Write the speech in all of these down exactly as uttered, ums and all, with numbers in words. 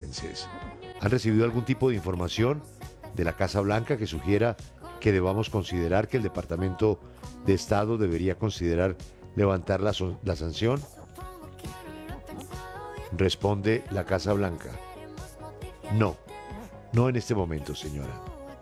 estadounidenses. ¿Han recibido algún tipo de información de la Casa Blanca que sugiera que debamos considerar que el Departamento de Estado debería considerar levantar la, so- la sanción? Responde la Casa Blanca. No, no en este momento, señora.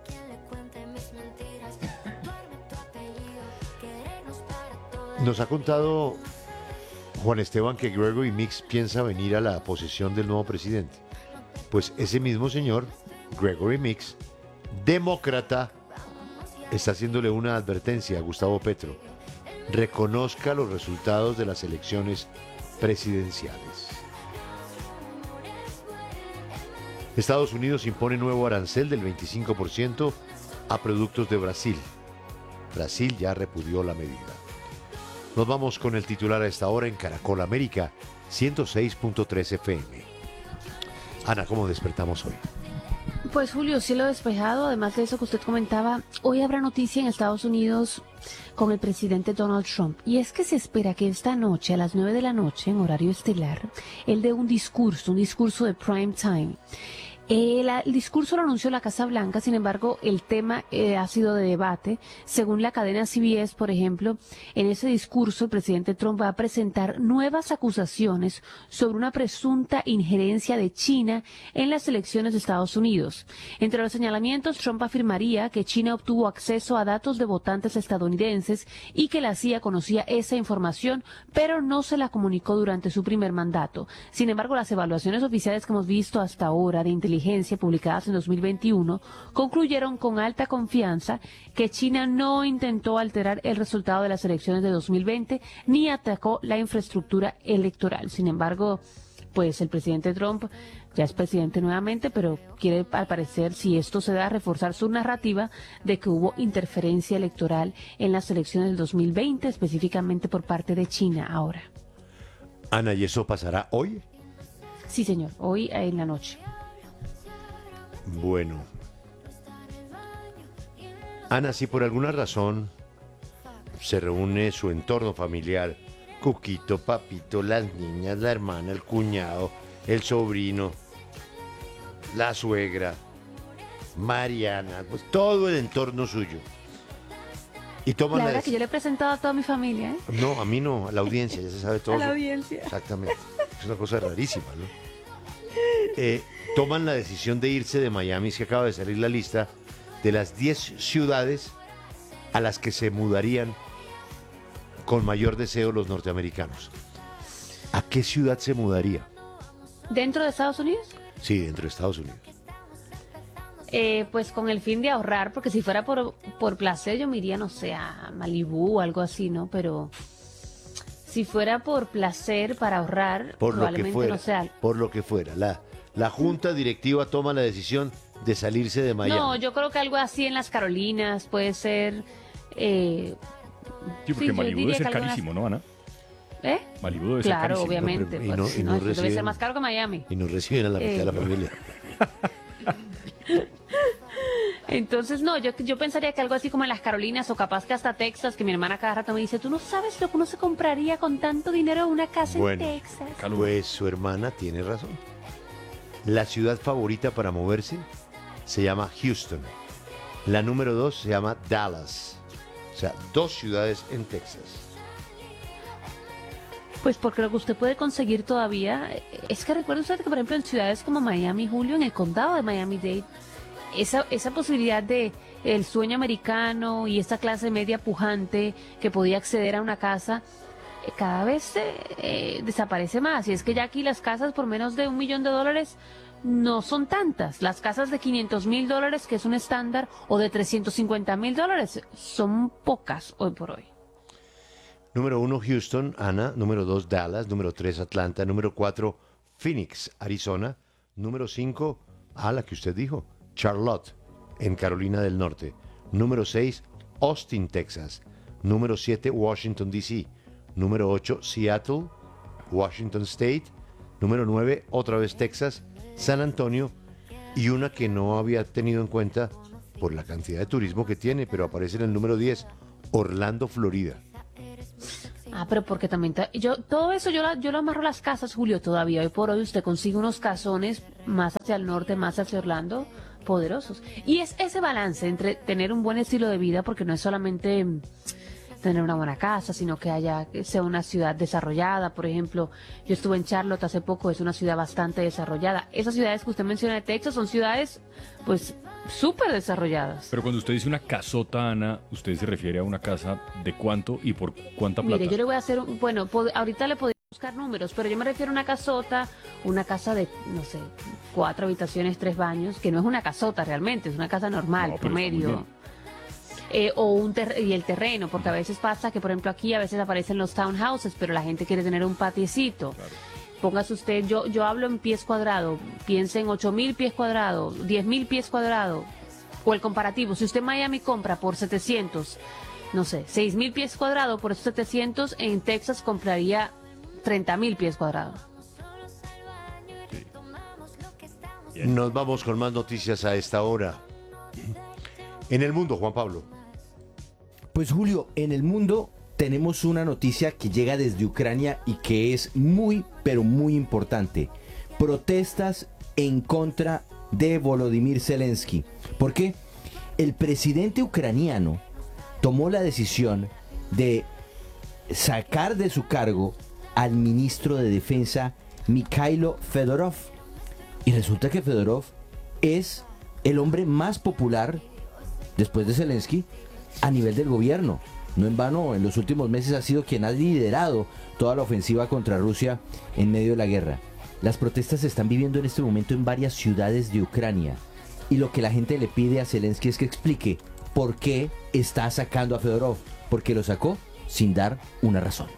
Nos ha contado Juan Esteban que Gregory Meeks piensa venir a la posesión del nuevo presidente. Pues ese mismo señor, Gregory Meeks, demócrata, está haciéndole una advertencia a Gustavo Petro. Reconozca los resultados de las elecciones presidenciales. Estados Unidos impone nuevo arancel del veinticinco por ciento a productos de Brasil. Brasil ya repudió la medida. Nos vamos con el titular a esta hora en Caracol América ciento seis punto tres F M. Ana, ¿cómo despertamos hoy? Pues Julio, cielo despejado, además de eso que usted comentaba, hoy habrá noticia en Estados Unidos con el presidente Donald Trump. Y es que se espera que esta noche, a las nueve de la noche, en horario estelar, él dé un discurso, un discurso de prime time. El, el discurso lo anunció la Casa Blanca, sin embargo, el tema eh, ha sido de debate. Según la cadena C B S, por ejemplo, en ese discurso el presidente Trump va a presentar nuevas acusaciones sobre una presunta injerencia de China en las elecciones de Estados Unidos. Entre los señalamientos, Trump afirmaría que China obtuvo acceso a datos de votantes estadounidenses y que la C I A conocía esa información, pero no se la comunicó durante su primer mandato. Sin embargo, las evaluaciones oficiales que hemos visto hasta ahora de inteligencia publicadas en dos mil veintiuno concluyeron con alta confianza que China no intentó alterar el resultado de las elecciones de dos mil veinte ni atacó la infraestructura electoral. Sin embargo, pues el presidente Trump ya es presidente nuevamente, pero quiere, al parecer, si esto se da, reforzar su narrativa de que hubo interferencia electoral en las elecciones del dos mil veinte, específicamente por parte de China ahora. Ana, ¿y eso pasará hoy? Sí, señor, hoy en la noche. Bueno. Ana, si por alguna razón se reúne su entorno familiar, Cuquito, Papito, las niñas, la hermana, el cuñado, el sobrino, la suegra, Mariana, pues todo el entorno suyo. Y toman La la verdad dec- que yo le he presentado a toda mi familia, ¿eh? No, a mí no, a la audiencia, ya se sabe todo. A la audiencia. Exactamente. Es una cosa rarísima, ¿no? Eh, toman la decisión de irse de Miami, es que acaba de salir la lista de las diez ciudades a las que se mudarían con mayor deseo los norteamericanos. ¿A qué ciudad se mudaría? ¿Dentro de Estados Unidos? Sí, dentro de Estados Unidos. Eh, pues con el fin de ahorrar, porque si fuera por, por placer yo me iría, no sé, a Malibú o algo así, ¿no? Pero si fuera por placer, para ahorrar, Por lo que probablemente fuera, no sea. por lo que fuera. La, la junta directiva toma la decisión de salirse de Miami. No, yo creo que algo así en las Carolinas puede ser. Eh, Sí, porque sí, yo Malibú diría debe ser que algunas- carísimo, ¿no, Ana? ¿Eh? Malibú debe Claro, ser carísimo. obviamente. Y no- pues, y no no, eso debe reciben- ser más caro que Miami. Y nos reciben a la mitad de la Eh. familia. Entonces, no, yo, yo pensaría que algo así como en las Carolinas o capaz que hasta Texas, que mi hermana cada rato me dice, tú no sabes lo que uno se compraría con tanto dinero en una casa Bueno. en Texas. Pues su hermana tiene razón. La ciudad favorita para moverse se llama Houston. La número dos se llama Dallas. O sea, dos ciudades en Texas. Pues porque lo que usted puede conseguir todavía, eh, es que recuerda usted que por ejemplo en ciudades como Miami, Julio, en el condado de Miami-Dade, esa, esa posibilidad de el sueño americano y esta clase media pujante que podía acceder a una casa, eh, cada vez eh, eh, desaparece más. Y es que ya aquí las casas por menos de un millón de dólares no son tantas. Las casas de quinientos mil dólares, que es un estándar, o de trescientos cincuenta mil dólares, son pocas hoy por hoy. Número uno, Houston, Ana. Número dos, Dallas. Número tres, Atlanta. Número cuatro, Phoenix, Arizona. Número cinco, a la que usted dijo, Charlotte, en Carolina del Norte. Número seis, Austin, Texas. Número siete, Washington, D C. Número ocho, Seattle, Washington State. Número nueve, otra vez Texas, San Antonio. Y una que no había tenido en cuenta por la cantidad de turismo que tiene, pero aparece en el número diez, Orlando, Florida. Ah, pero porque también, ta- yo, todo eso yo, la- yo lo amarro a las casas, Julio, todavía. Hoy por hoy usted consigue unos casones más hacia el norte, más hacia Orlando, poderosos. Y es ese balance entre tener un buen estilo de vida, porque no es solamente mm, tener una buena casa, sino que haya, que sea una ciudad desarrollada. Por ejemplo, yo estuve en Charlotte hace poco, es una ciudad bastante desarrollada. Esas ciudades que usted menciona de Texas son ciudades, pues, súper desarrolladas. Pero cuando usted dice una casota, Ana, ¿usted se refiere a una casa de cuánto y por cuánta plata? Mire, yo le voy a hacer, un, bueno, pod- ahorita le podría buscar números, pero yo me refiero a una casota, una casa de, no sé, cuatro habitaciones, tres baños, que no es una casota realmente, es una casa normal, No, pero está muy promedio. bien. Eh, o un ter- y el terreno, porque a veces pasa que, por ejemplo, aquí a veces aparecen los townhouses, pero la gente quiere tener un patiecito. Claro. Póngase usted, yo, yo hablo en pies cuadrados, piense en ocho mil pies cuadrados, diez mil pies cuadrados, o el comparativo. Si usted en Miami compra por setecientos, no sé, seis mil pies cuadrados, por esos setecientos, en Texas compraría treinta mil pies cuadrados. Bien. Nos vamos con más noticias a esta hora. En el mundo, Juan Pablo. Pues Julio, en el mundo tenemos una noticia que llega desde Ucrania y que es muy, pero muy importante. Protestas en contra de Volodymyr Zelensky. ¿Por qué? El presidente ucraniano tomó la decisión de sacar de su cargo al ministro de Defensa Mikhailo Fedorov. Y resulta que Fedorov es el hombre más popular después de Zelensky a nivel del gobierno. No en vano, en los últimos meses ha sido quien ha liderado toda la ofensiva contra Rusia en medio de la guerra. Las protestas se están viviendo en este momento en varias ciudades de Ucrania. Y lo que la gente le pide a Zelensky es que explique por qué está sacando a Fedorov. Porque lo sacó sin dar una razón.